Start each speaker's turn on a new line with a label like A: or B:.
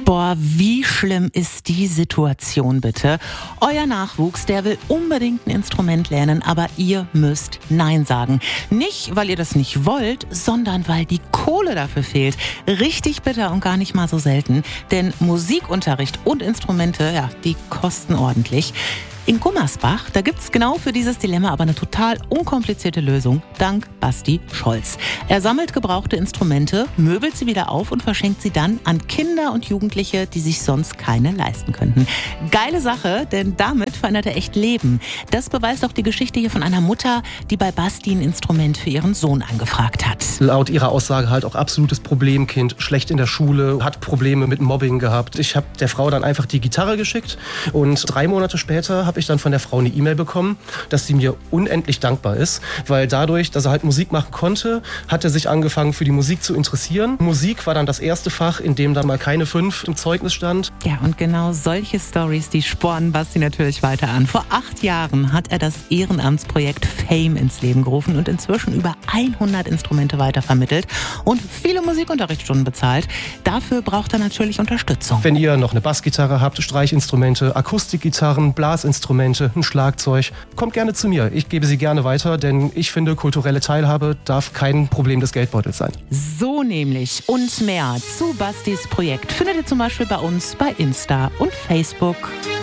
A: Boah, wie schlimm ist die Situation bitte? Euer Nachwuchs, der will unbedingt ein Instrument lernen, aber ihr müsst Nein sagen. Nicht, weil ihr das nicht wollt, sondern weil die Kohle dafür fehlt. Richtig bitter und gar nicht mal so selten. Denn Musikunterricht und Instrumente, ja, die kosten ordentlich. In Gummersbach, da gibt's genau für dieses Dilemma aber eine total unkomplizierte Lösung, dank Basti Scholz. Er sammelt gebrauchte Instrumente, möbelt sie wieder auf und verschenkt sie dann an Kinder und Jugendliche, die sich sonst keine leisten könnten. Geile Sache, denn damit verändert er echt Leben. Das beweist auch die Geschichte hier von einer Mutter, die bei Basti ein Instrument für ihren Sohn angefragt hat.
B: Laut ihrer Aussage halt auch absolutes Problemkind, schlecht in der Schule, hat Probleme mit Mobbing gehabt. Ich habe der Frau dann einfach die Gitarre geschickt und 3 Monate später habe ich dann von der Frau eine E-Mail bekommen, dass sie mir unendlich dankbar ist, weil dadurch, dass er halt Musik machen konnte, hat er sich angefangen für die Musik zu interessieren. Musik war dann das erste Fach, in dem dann mal keine 5 im Zeugnis stand.
A: Ja, und genau solche Stories, die spornen Basti natürlich weiter an. Vor 8 Jahren hat er das Ehrenamtsprojekt Fame ins Leben gerufen und inzwischen über 100 Instrumente weitervermittelt und viele Musikunterrichtsstunden bezahlt. Dafür braucht er natürlich Unterstützung.
B: Wenn ihr noch eine Bassgitarre habt, Streichinstrumente, Akustikgitarren, Blasinstrumente, ein Schlagzeug, kommt gerne zu mir. Ich gebe sie gerne weiter, denn ich finde, kulturelle Teilhabe darf kein Problem des Geldbeutels sein.
A: So nämlich. Und mehr zu Bastis Projekt findet ihr zum Beispiel bei uns bei Insta und Facebook.